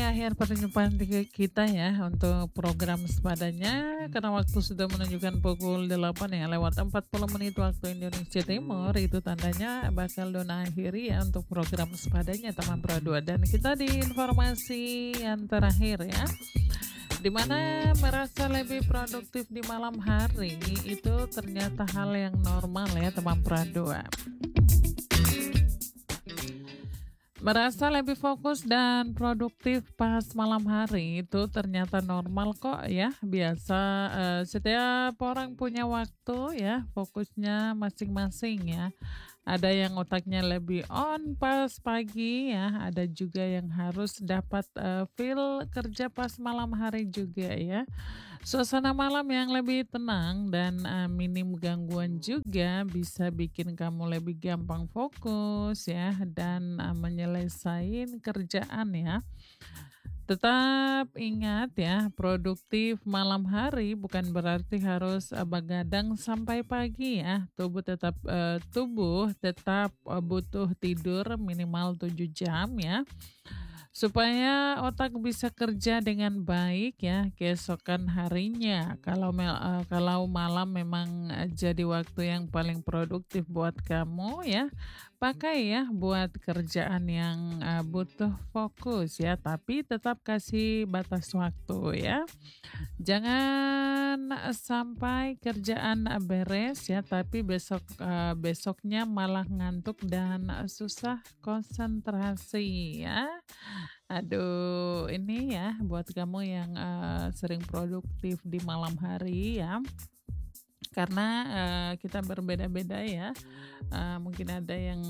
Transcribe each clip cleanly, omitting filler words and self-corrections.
akhir perjumpaan kita ya untuk program sepadanya karena waktu sudah menunjukkan pukul 8 ya lewat 40 menit waktu Indonesia Timur, itu tandanya bakal Dona akhiri ya untuk program sepadanya teman Pro 2. Dan kita di informasi yang terakhir ya, dimana merasa lebih produktif di malam hari itu ternyata hal yang normal ya teman Pro 2. Merasa lebih fokus dan produktif pas malam hari itu ternyata normal kok ya. Biasa, setiap orang punya waktu ya, fokusnya masing-masing ya. Ada yang otaknya lebih on pas pagi ya, ada juga yang harus dapat, feel kerja pas malam hari juga ya. Suasana malam yang lebih tenang dan, minim gangguan juga bisa bikin kamu lebih gampang fokus ya dan, menyelesaikan kerjaan ya. Tetap ingat ya, produktif malam hari bukan berarti harus, begadang sampai pagi ya. Tubuh tetap, butuh tidur minimal 7 jam ya. Supaya otak bisa kerja dengan baik ya keesokan harinya. Kalau malam memang, jadi waktu yang paling produktif buat kamu ya, pakai ya buat kerjaan yang, butuh fokus ya, tapi tetap kasih batas waktu ya. Jangan, sampai kerjaan, beres ya, tapi besoknya malah ngantuk dan, susah konsentrasi ya. Aduh, ini ya buat kamu yang, sering produktif di malam hari ya, karena, kita berbeda-beda ya, mungkin ada yang,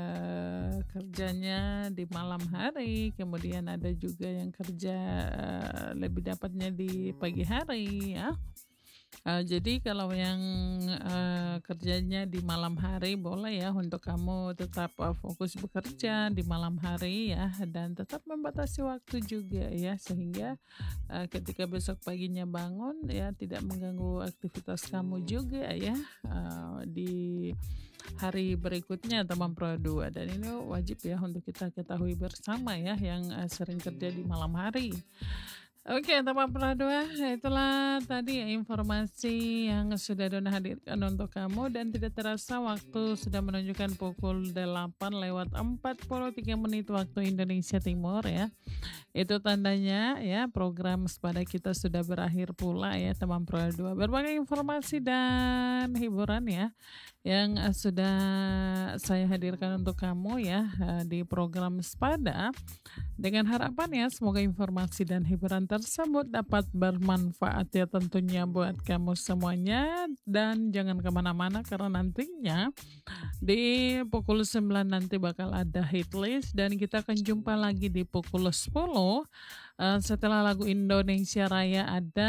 kerjanya di malam hari, kemudian ada juga yang kerja, lebih dapatnya di pagi hari ya. Jadi kalau yang, kerjanya di malam hari boleh ya untuk kamu tetap, fokus bekerja di malam hari ya dan tetap membatasi waktu juga ya sehingga, ketika besok paginya bangun ya tidak mengganggu aktivitas kamu juga ya, di hari berikutnya teman Pro 2 dan ini wajib ya untuk kita ketahui bersama ya yang, sering kerja di malam hari. Oke, teman Pradua, itulah tadi ya informasi yang sudah Dona hadirkan untuk kamu dan tidak terasa waktu sudah menunjukkan pukul 8 lewat 43 menit waktu Indonesia Timur ya. Itu tandanya ya program sepada kita sudah berakhir pula ya teman Pro 2. Berbagai informasi dan hiburan ya yang sudah saya hadirkan untuk kamu ya di program sepada dengan harapan ya semoga informasi dan hiburan tersebut dapat bermanfaat ya tentunya buat kamu semuanya dan jangan kemana-mana karena nantinya di pukul 9 nanti bakal ada hit list dan kita akan jumpa lagi di pukul 10 setelah lagu Indonesia Raya ada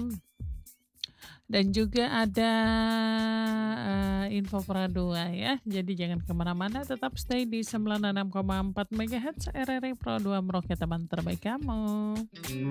dan juga ada info Pradua ya. Jadi jangan kemana-mana, tetap stay di 96,4 MHz RRI Pro 2 Merauke teman terbaik kamu.